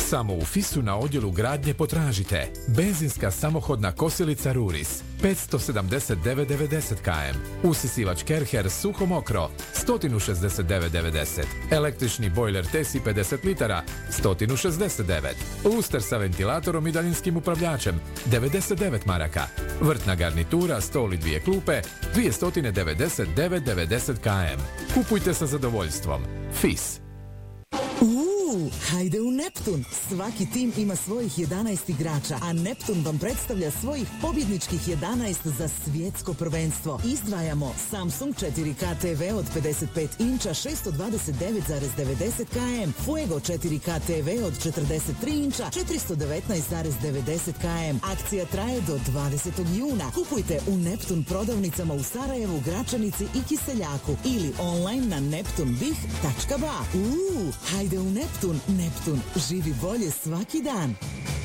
Samo u FIS-u na odjelu gradnje potražite benzinska samohodna kosilica Ruris 579,90 km, usisivač Kerher suho mokro 169,90, električni bojler Tesi 50 litara 169, luster sa ventilatorom i daljinskim upravljačem 99 maraka, vrtna garnitura, stol i 2 klupe 299,90 km. Kupujte sa zadovoljstvom. FIS. Hajde u Neptun! Svaki tim ima svojih 11 igrača, a Neptun vam predstavlja svojih pobjedničkih 11 za svjetsko prvenstvo. Izdvajamo Samsung 4K TV od 55 inča 629,90 km, Fuego 4K TV od 43 inča 419,90 km. Akcija traje do 20. juna. Kupujte u Neptun prodavnicama u Sarajevu, Gračanici i Kiseljaku ili online na neptunbih.ba. Hajde u Neptun! Neptun, živi bolje svaki dan.